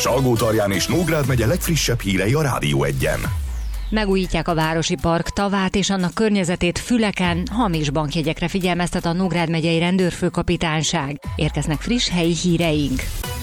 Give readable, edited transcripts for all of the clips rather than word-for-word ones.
Salgótarján és Nógrád megye legfrissebb hírei a Rádió 1-en. Megújítják a városi park tavát és annak környezetét Füleken, hamis bankjegyekre figyelmeztet a Nógrád megyei rendőrfőkapitányság. Érkeznek friss helyi híreink.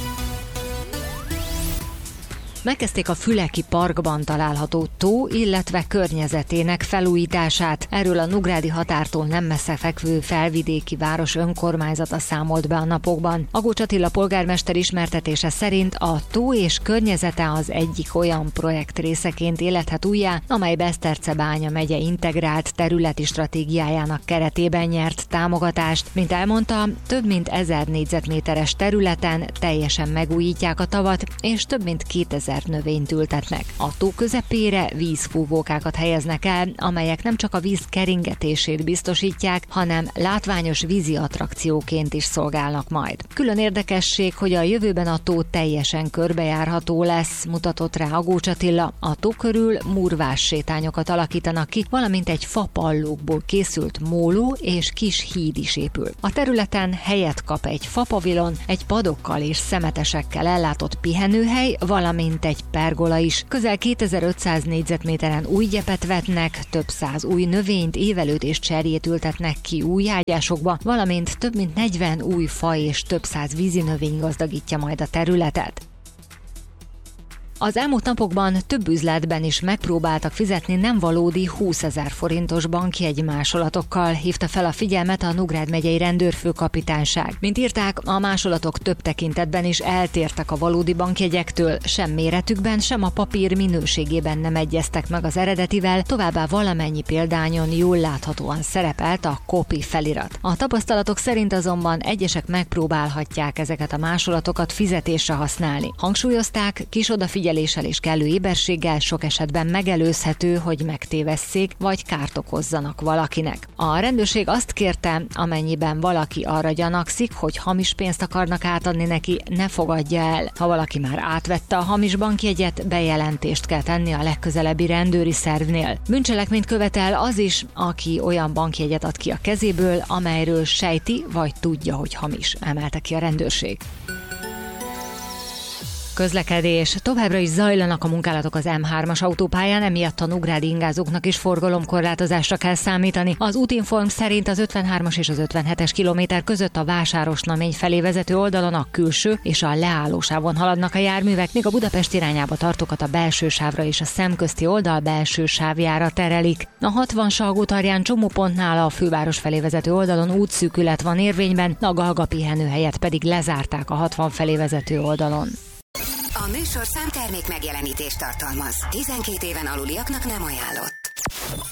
Megkezdték a Füleki Parkban található tó, illetve környezetének felújítását. Erről a nógrádi határtól nem messze fekvő felvidéki város önkormányzata számolt be a napokban. Agócs Attila polgármester ismertetése szerint a tó és környezete az egyik olyan projekt részeként élethet újjá, amely Besztercebánya megye integrált területi stratégiájának keretében nyert támogatást. Mint elmondta, több mint 1000 négyzetméteres területen teljesen megújítják a tavat, és több mint 2000 növényt ültetnek. A tó közepére vízfúvókákat helyeznek el, amelyek nem csak a víz keringetését biztosítják, hanem látványos vízi attrakcióként is szolgálnak majd. Külön érdekesség, hogy a jövőben a tó teljesen körbejárható lesz, mutatott rá Agócs Attila. A tó körül murvás sétányokat alakítanak ki, valamint egy fapallókból készült móló és kis híd is épül. A területen helyet kap egy fapavilon, egy padokkal és szemetesekkel ellátott pihenőhely, valamint egy pergola is. Közel 2500 négyzetméteren új gyepet vetnek, több száz új növényt, évelőt és cserjét ültetnek ki új ágyásokba, valamint több mint 40 új faj és több száz vízi növény gazdagítja majd a területet. Az elmúlt napokban több üzletben is megpróbáltak fizetni nem valódi 20 000 forintos bankjegy másolatokkal, hívta fel a figyelmet a Nógrád megyei rendőrfőkapitányság. Mint írták, a másolatok több tekintetben is eltértek a valódi bankjegyektől, sem méretükben, sem a papír minőségében nem egyeztek meg az eredetivel, továbbá valamennyi példányon jól láthatóan szerepelt a copy felirat. A tapasztalatok szerint azonban egyesek megpróbálhatják ezeket a másolatokat fizetésre használni. Hangsúlyozták, kis odafigyeléssel és kellő éberséggel sok esetben megelőzhető, hogy megtévesszék vagy kárt okozzanak valakinek. A rendőrség azt kérte, amennyiben valaki arra gyanakszik, hogy hamis pénzt akarnak átadni neki, ne fogadja el. Ha valaki már átvette a hamis bankjegyet, bejelentést kell tenni a legközelebbi rendőri szervnél. Bűncselekményt követel az is, aki olyan bankjegyet ad ki a kezéből, amelyről sejti vagy tudja, hogy hamis, emelte ki a rendőrség. Közlekedés. Továbbra is zajlanak a munkálatok az M3-as autópályán, emiatt a nógrádi ingázóknak is forgalomkorlátozásra kell számítani. Az Útinform szerint az 53-as és az 57-es kilométer között a Vásárosnamény felé vezető oldalon a külső és a leállósávon haladnak a járművek, míg a Budapest irányába tartókat a belső sávra és a szemközti oldal belső sávjára terelik. A 60 Salgótarján csomópontnál a főváros felé vezető oldalon útszűkület van érvényben, a Galga pihenőhelyet pedig lezárták a 60 felé vezető oldalon. A műsorszám termék megjelenítést tartalmaz. 12 éven aluliaknak nem ajánlott.